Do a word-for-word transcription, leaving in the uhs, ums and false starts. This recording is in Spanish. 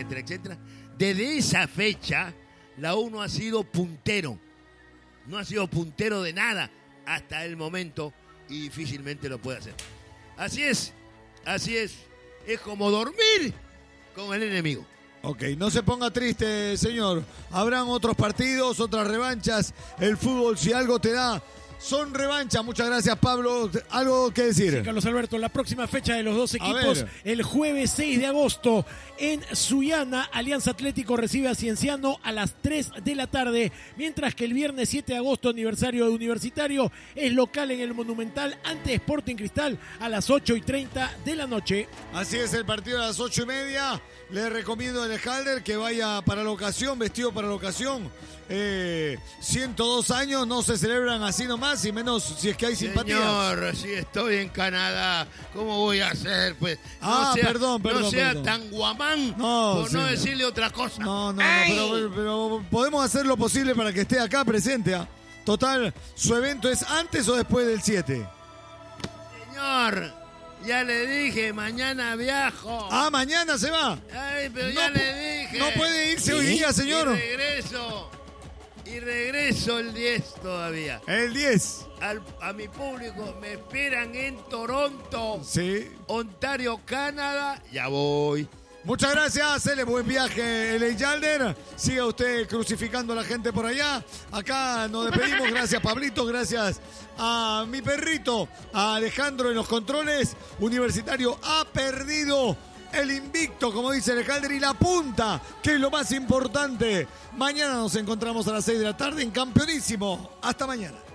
etcétera, etcétera. Desde esa fecha, la U no ha sido puntero. No ha sido puntero de nada hasta el momento y difícilmente lo puede hacer. Así es, así es. Es como dormir con el enemigo. Ok, no se ponga triste, señor. Habrán otros partidos, otras revanchas. El fútbol, si algo te da, son revanchas. Muchas gracias, Pablo. ¿Algo que decir? Sí, Carlos Alberto, la próxima fecha de los dos equipos, el jueves seis de agosto en Sullana, Alianza Atlético recibe a Cienciano a las tres de la tarde, mientras que el viernes siete de agosto, aniversario de Universitario, es local en el Monumental ante Sporting Cristal a las ocho y treinta de la noche. Así es el partido a las ocho y media. Le recomiendo a Alejandro que vaya para la ocasión, vestido para la ocasión. Eh, ciento dos años no se celebran así nomás, y menos si es que hay simpatías. Señor, si estoy en Canadá, ¿cómo voy a hacer? Pues, no ah, sea, perdón, perdón. No sea perdón. tan guamán, no, por no señor. decirle otra cosa. No, no, no, pero, pero podemos hacer lo posible para que esté acá presente. ¿eh? Total, ¿su evento es antes o después del siete? Señor, ya le dije, mañana viajo. Ah, mañana se va. Ay, pero no, ya le dije. No puede irse hoy día, señor. Y regreso. Y regreso el diez todavía. El diez. Al, a mi público me esperan en Toronto. Sí. Ontario, Canadá. Ya voy. Muchas gracias, Ele, buen viaje, L A Yalder. Siga usted crucificando a la gente por allá. Acá nos despedimos. Gracias, Pablito. Gracias a mi perrito, a Alejandro en los controles. Universitario ha perdido el invicto, como dice Alejandro, y la punta, que es lo más importante. Mañana nos encontramos a las seis de la tarde en Campeonísimo. Hasta mañana.